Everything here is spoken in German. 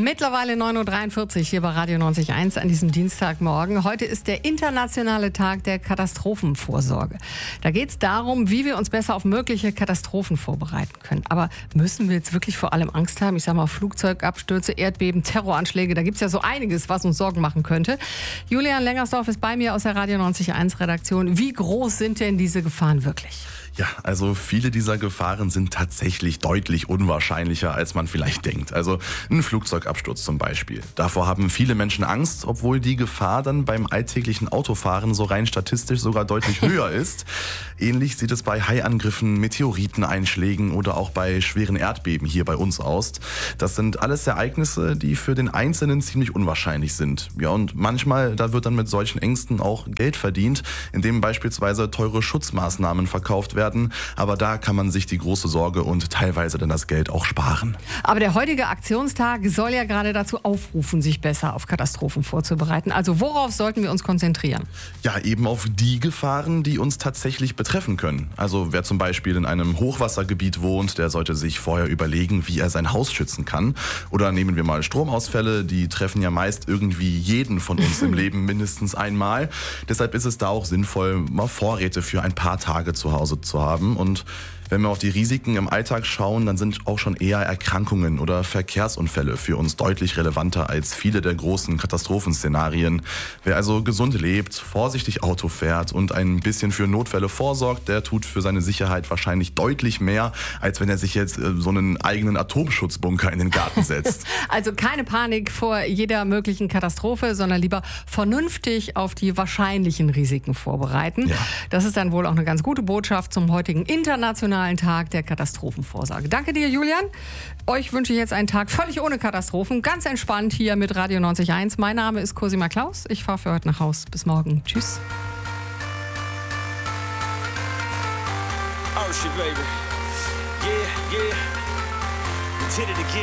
Mittlerweile 9.43 Uhr hier bei Radio 90.1 an diesem Dienstagmorgen. Heute ist der internationale Tag der Katastrophenvorsorge. Da geht es darum, wie wir uns besser auf mögliche Katastrophen vorbereiten können. Aber müssen wir jetzt wirklich vor allem Angst haben? Ich sage mal Flugzeugabstürze, Erdbeben, Terroranschläge. Da gibt es ja so einiges, was uns Sorgen machen könnte. Julian Lengersdorf ist bei mir aus der Radio 90.1 Redaktion. Wie groß sind denn diese Gefahren wirklich? Ja, also viele dieser Gefahren sind tatsächlich deutlich unwahrscheinlicher, als man vielleicht denkt. Also ein Flugzeugabsturz zum Beispiel. Davor haben viele Menschen Angst, obwohl die Gefahr dann beim alltäglichen Autofahren so rein statistisch sogar deutlich höher ist. Ähnlich sieht es bei Haiangriffen, Meteoriteneinschlägen oder auch bei schweren Erdbeben hier bei uns aus. Das sind alles Ereignisse, die für den Einzelnen ziemlich unwahrscheinlich sind. Ja, und manchmal, da wird dann mit solchen Ängsten auch Geld verdient, indem beispielsweise teure Schutzmaßnahmen verkauft werden. Aber da kann man sich die große Sorge und teilweise dann das Geld auch sparen. Aber der heutige Aktionstag soll ja gerade dazu aufrufen, sich besser auf Katastrophen vorzubereiten. Also worauf sollten wir uns konzentrieren? Ja, eben auf die Gefahren, die uns tatsächlich betreffen können. Also wer zum Beispiel in einem Hochwassergebiet wohnt, der sollte sich vorher überlegen, wie er sein Haus schützen kann. Oder nehmen wir mal Stromausfälle, die treffen ja meist irgendwie jeden von uns im Leben mindestens einmal. Deshalb ist es da auch sinnvoll, mal Vorräte für ein paar Tage zu Hause zu haben. Und wenn wir auf die Risiken im Alltag schauen, dann sind auch schon eher Erkrankungen oder Verkehrsunfälle für uns deutlich relevanter als viele der großen Katastrophenszenarien. Wer also gesund lebt, vorsichtig Auto fährt und ein bisschen für Notfälle vorsorgt, der tut für seine Sicherheit wahrscheinlich deutlich mehr, als wenn er sich jetzt so einen eigenen Atomschutzbunker in den Garten setzt. Also keine Panik vor jeder möglichen Katastrophe, sondern lieber vernünftig auf die wahrscheinlichen Risiken vorbereiten. Ja. Das ist dann wohl auch eine ganz gute Botschaft zum heutigen internationalen Tag der Katastrophenvorsorge. Danke dir, Julian. Euch wünsche ich jetzt einen Tag völlig ohne Katastrophen, ganz entspannt hier mit Radio 90.1. Mein Name ist Cosima Klaus. Ich fahre für heute nach Haus. Bis morgen. Tschüss. Oh shit, baby. Yeah, yeah. We did it again.